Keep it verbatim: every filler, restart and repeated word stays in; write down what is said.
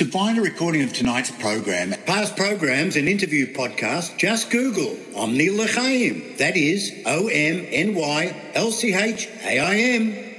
To find a recording of tonight's program, past programs and interview podcasts, just Google Omni L'chaim. That is O M N Y L C H A I M.